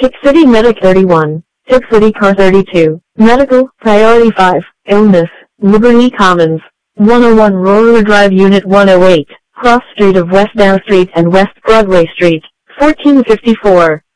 Tick City Medic 31, Tick City Car 32, Medical, Priority 5, Illness, Liberty Commons, 101 Roller Drive Unit 108, Cross Street of West Down Street and West Broadway Street, 1454.